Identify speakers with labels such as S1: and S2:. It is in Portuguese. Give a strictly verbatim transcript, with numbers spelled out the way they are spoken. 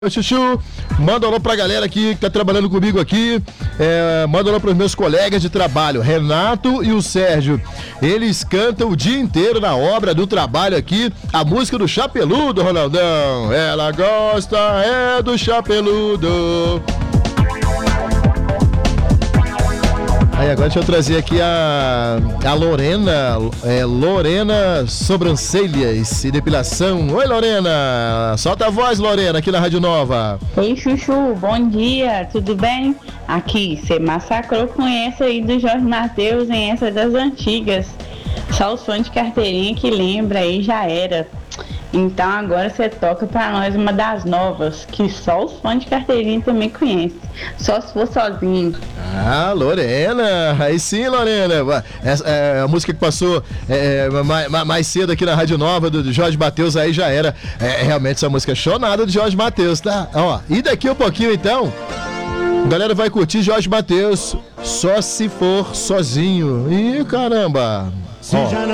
S1: Ô, Chuchu, manda um alô pra galera aqui que tá trabalhando comigo aqui, é, manda um alô pros meus colegas de trabalho, Renato e o Sérgio. Eles cantam o dia inteiro na obra do trabalho aqui, a música do Chapeludo, Ronaldão. Ela gosta é do Chapeludo. Aí agora deixa eu trazer aqui a, a Lorena, é, Lorena Sobrancelhas e Depilação. Oi, Lorena, solta a voz, Lorena, aqui na Rádio Nova.
S2: Ei, Chuchu, bom dia, tudo bem? Aqui, você massacrou com essa aí do Jorge Mateus, em essa das antigas. Só os fãs de carteirinha que lembra aí já era. Então agora você toca pra nós uma das novas, que só os fãs de carteirinha também conhecem. Só se for sozinho.
S1: Ah, Lorena, aí sim, Lorena. Essa, é, a música que passou é, mais, mais cedo aqui na Rádio Nova do Jorge Mateus, aí já era. É, realmente essa música é chonada do Jorge Mateus, tá? Ó, e daqui um pouquinho então, a galera vai curtir Jorge Mateus, Só Se For Sozinho. Ih, caramba! Ó.